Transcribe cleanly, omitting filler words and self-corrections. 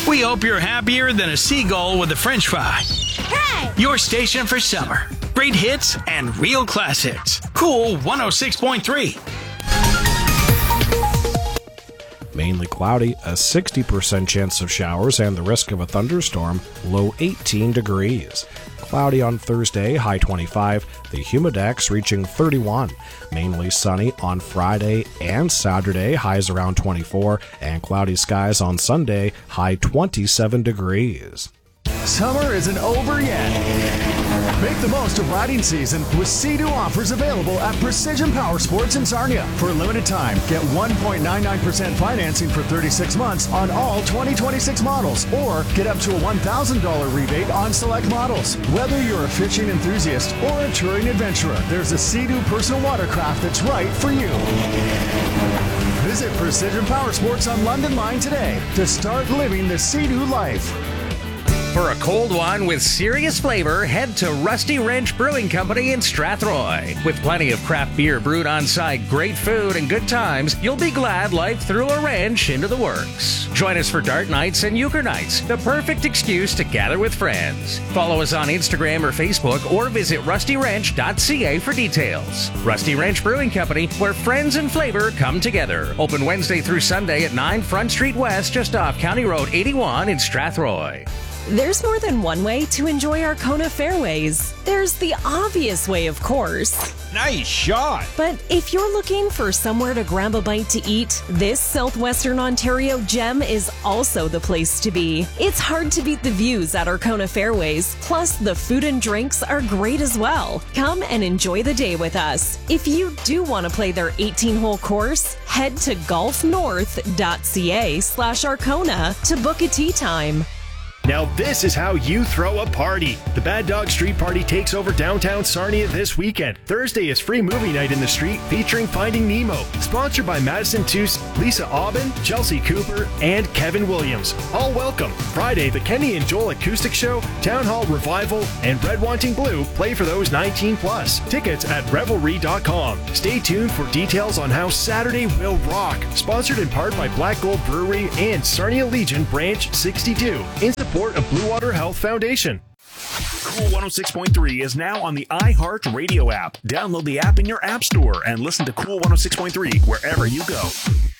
We hope you're happier than a seagull with a french fry. Hey! Your station for summer. Great hits and real classics. Cool 106.3. Mainly cloudy, a 60% chance of showers and the risk of a thunderstorm, low 18 degrees. Cloudy on Thursday, high 25, the humidex reaching 31. Mainly sunny on Friday and Saturday, highs around 24, and cloudy skies on Sunday, high 27 degrees. Summer isn't over yet. Make the most of riding season with Sea-Doo offers available at Precision Power Sports in Sarnia. For a limited time, get 1.99% financing for 36 months on all 2026 models, or get up to a $1,000 rebate on select models. Whether you're a fishing enthusiast or a touring adventurer, there's a Sea-Doo personal watercraft that's right for you. Visit Precision Power Sports on London Line today to start living the Sea-Doo life. For a cold one with serious flavor, head to Rusty Wrench Brewing Company in Strathroy. With plenty of craft beer brewed on site, great food, and good times, you'll be glad life threw a wrench into the works. Join us for dart nights and euchre nights, the perfect excuse to gather with friends. Follow us on Instagram or Facebook, or visit rustywrench.ca for details. Rusty Wrench Brewing Company, where friends and flavor come together. Open Wednesday through Sunday at 9 Front Street West, just off County Road 81 in Strathroy. There's more than one way to enjoy Arkona Fairways. There's the obvious way, of course. Nice shot! But if you're looking for somewhere to grab a bite to eat, this Southwestern Ontario gem is also the place to be. It's hard to beat the views at Arkona Fairways, plus the food and drinks are great as well. Come and enjoy the day with us. If you do want to play their 18-hole course, head to golfnorth.ca/Arkona to book a tee time. Now this is how you throw a party. The Bad Dog Street Party takes over downtown Sarnia this weekend. Thursday is free movie night in the street featuring Finding Nemo. Sponsored by Madison Toos, Lisa Aubin, Chelsea Cooper, and Kevin Williams. All welcome. Friday, the Kenny and Joel Acoustic Show, Town Hall Revival, and Red Wanting Blue play for those 18 plus. Tickets at Revelry.com. Stay tuned for details on how Saturday will rock. Sponsored in part by Black Gold Brewery and Sarnia Legion Branch 62. In support of Blue Water Health Foundation. Cool 106.3 is now on the iHeart Radio app. Download the app in your app store and listen to Cool 106.3 wherever you go.